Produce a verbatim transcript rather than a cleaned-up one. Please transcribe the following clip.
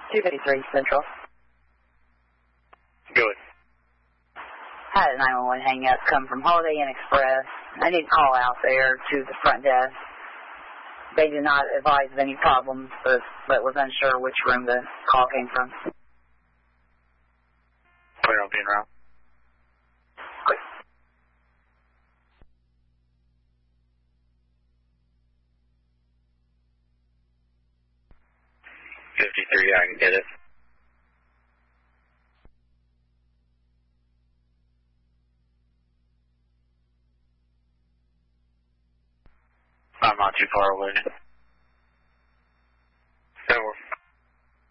two fifty-three Central. Good. Had a nine one one hang up come from Holiday Inn Express. I need to call out there to the front desk. They did not advise of any problems, but, but was unsure which room the call came from. Clear on being around. Quick. fifty-three, I can get it. I'm not too far away.